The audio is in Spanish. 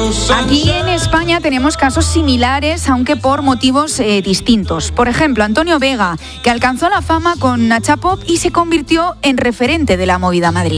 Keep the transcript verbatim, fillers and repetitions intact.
Aquí en España tenemos casos similares, aunque por motivos eh, distintos. Por ejemplo, Antonio Vega, que alcanzó la fama con Nacha Pop y se convirtió en referente de la movida madrileña.